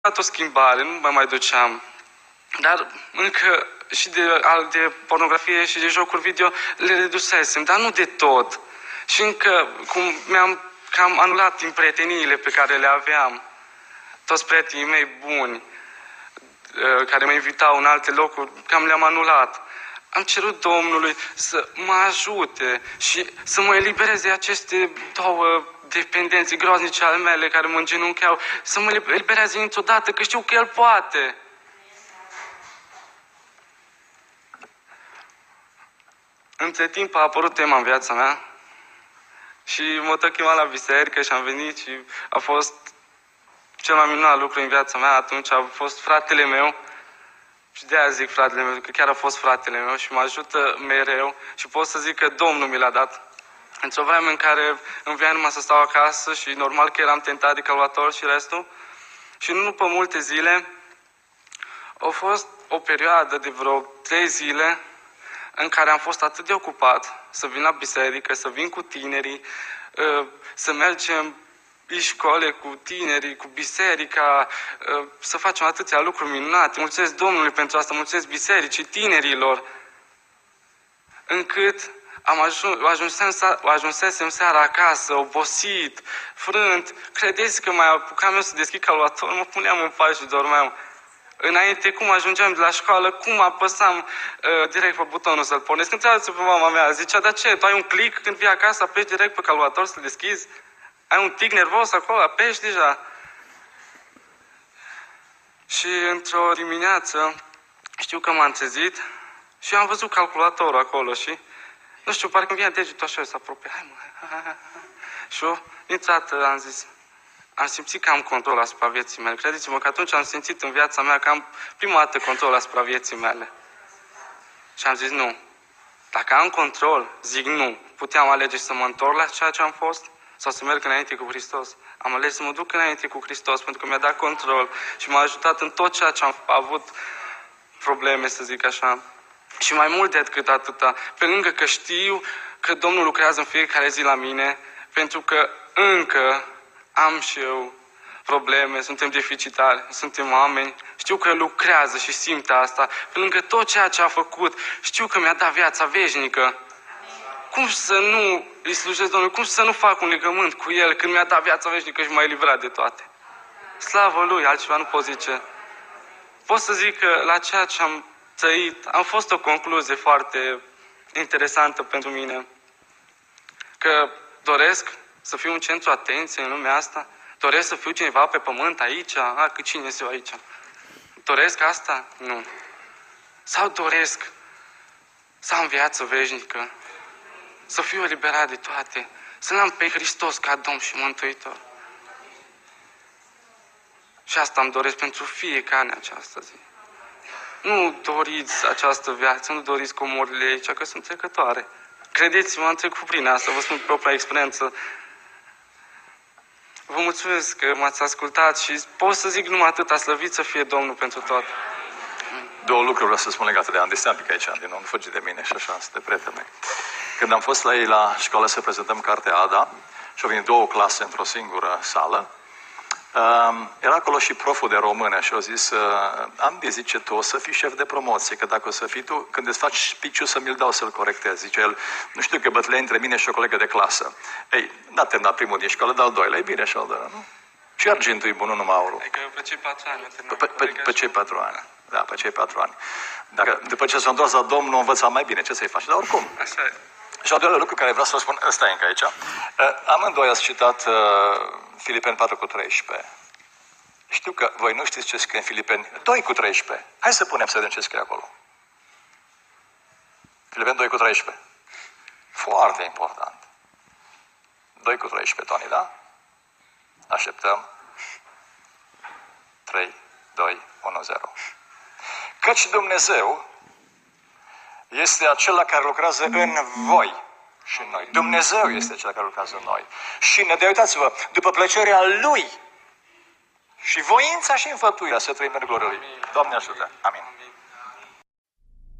o schimbare, nu mai duceam. Dar încă și de pornografie și de jocuri video le redusesem, dar nu de tot. Și încă cum cam anulat din prieteniile pe care le aveam. Toți prietenii mei buni, care mă invitau în alte locuri, cam le-am anulat. Am cerut Domnului să mă ajute și să mă elibereze aceste două dependențe groaznice ale mele care mă îngenuncheau, să mă elibereze dintr-o dată, că știu că El poate. Între timp a apărut tema în viața mea și mă tot chema la biserică și am venit și a fost cel mai minunat lucru în viața mea. Atunci a fost fratele meu și de-aia zic fratele meu, că chiar a fost fratele meu și mă ajută mereu și pot să zic că Domnul mi l-a dat. Într-o vreme în care îmi venea numai să stau acasă și normal că eram tentat de calculator și restul. Și nu după multe zile, a fost o perioadă de vreo 3 zile în care am fost atât de ocupat să vin la biserică, să vin cu tinerii, să mergem în școle cu tinerii, cu biserica, să facem atâția lucruri minunate. Mulțumesc Domnului pentru asta, mulțumesc bisericii, tinerilor, încât ajunsesem seara acasă, obosit, frânt. Credeți că mai apucam eu să deschid calculatorul, mă puneam în pat și dormeam. Înainte, cum ajungeam de la școală, cum apăsam direct pe butonul să-l pornesc. Întreați-vă pe mama mea, zicea, dar ce, tu ai un click când vii acasă, apeși direct pe calculator să-l deschizi? Ai un tic nervos acolo, apeși deja. Și într-o dimineață, știu că m-am trezit și am văzut calculatorul acolo și, nu știu, parcă îmi vine degetul așa, să apropie. Hai mă. Și eu, niciodată am zis, am simțit că am control asupra vieții mele. Credeți-mă că atunci am simțit în viața mea că am prima dată control asupra vieții mele. Și am zis nu. Dacă am control, zic nu. Puteam alege să mă întorc la ceea ce am fost sau să merg înainte cu Hristos. Am ales să mă duc înainte cu Hristos pentru că mi-a dat control și m-a ajutat în tot ceea ce am avut probleme, să zic așa. Și mai mult decât atâta, pe lângă că știu că Domnul lucrează în fiecare zi la mine, pentru că încă am și eu probleme, suntem deficitari, suntem oameni. Știu că lucrează și simte asta. Pe lângă tot ceea ce a făcut, știu că mi-a dat viața veșnică. Cum să nu îi slujesc Domnului? Cum să nu fac un legământ cu El când mi-a dat viața veșnică și m-a eliberat de toate? Slavă Lui, altceva nu pot zice. Pot să zic că la ceea ce am trăit, am fost o concluzie foarte interesantă pentru mine. Că doresc să fiu un centru atenției în lumea asta. Doresc să fiu cineva pe pământ aici? Cât cine este eu aici? Doresc asta? Nu. Sau doresc să am viață veșnică? Să fiu eliberat de toate? Să l-am pe Hristos ca Domn și Mântuitor? Și asta îmi doresc pentru fiecare în această zi. Nu doriți această viață, nu doriți comorile aici, că sunt trecătoare. Credeți-mă, am trecut prin asta, vă spun propria experiență. Vă mulțumesc că m-ați ascultat și pot să zic numai atâta, slăvit să fie Domnul pentru tot. Două lucruri vreau să spun legate de Andy Stampic aici, din nou, nu fugi de mine și așa, sunt de prieteni mei. Când am fost la ei la școală să prezentăm cartea Ada și au venit 2 clase într-o singură sală, era acolo și proful de română și au zis, Andy, zice, tu o să fii șef de promoție, că dacă o să fii tu, când îți faci speech-ul să mi-l dau să-l corectez. Zice el, nu știu că bătălie între mine și o colegă de clasă. Ei, n-a terminat primul din școală, dar al doilea, e bine și al doilea, nu? Și argintul e bun, nu numai aurul. Adică pe cei 4 ani. Pe cei 4 ani. Da, pe cei 4 ani. Dacă după ce s-a întors la Domnul, învăța mai bine, ce să-i faci? Dar oricum. Așa e. Și al doilea lucru care vreau să vă spun, ăsta e încă aici. Amândoi ați citat Filipeni 4:13. Știu că voi nu știți ce scrie în Filipeni 2:13. Hai să punem să vedem ce scrie acolo. Filipeni 2:13. Foarte important. 2:13, Tony, da? Așteptăm. 3, 2, 1, 0. Căci Dumnezeu este acela care lucrează în voi și în noi. Dumnezeu este acela care lucrează în noi. Și ne dă, uitați-vă, după plăcerea Lui și voința și înfătuirea să trăim în gloria Lui. Doamne ajută! Amin.